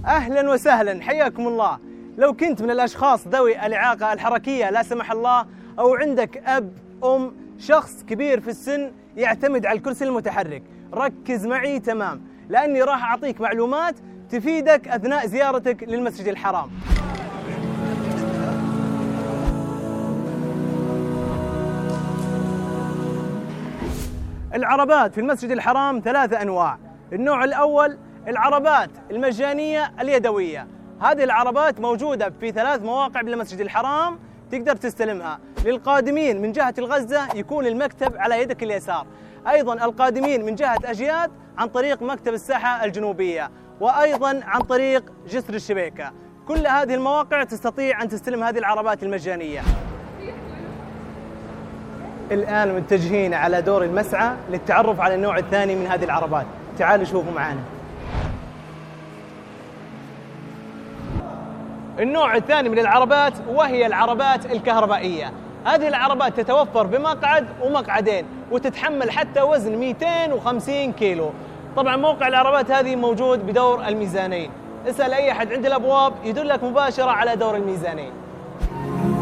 أهلا وسهلا، حياكم الله. لو كنت من الأشخاص ذوي الإعاقة الحركية لا سمح الله، أو عندك أب أم شخص كبير في السن يعتمد على الكرسي المتحرك، ركز معي تمام، لأني راح أعطيك معلومات تفيدك أثناء زيارتك للمسجد الحرام. العربات في المسجد الحرام 3 أنواع. النوع الأول العربات المجانية اليدوية. هذه العربات موجودة في 3 مواقع بالمسجد الحرام، تقدر تستلمها. للقادمين من جهة الغزة يكون المكتب على يدك اليسار، أيضا القادمين من جهة أجياد عن طريق مكتب الساحة الجنوبية، وأيضا عن طريق جسر الشبيكة. كل هذه المواقع تستطيع أن تستلم هذه العربات المجانية. الآن متجهين على دور المسعى للتعرف على النوع الثاني من هذه العربات. تعالوا شوفوا معنا. النوع الثاني من العربات وهي العربات الكهربائية. هذه العربات تتوفر بمقعد ومقعدين، وتتحمل حتى وزن 250 كيلو. طبعا موقع العربات هذه موجود بدور الميزانين. اسأل أي أحد عند الأبواب يدلك مباشرة على دور الميزانين.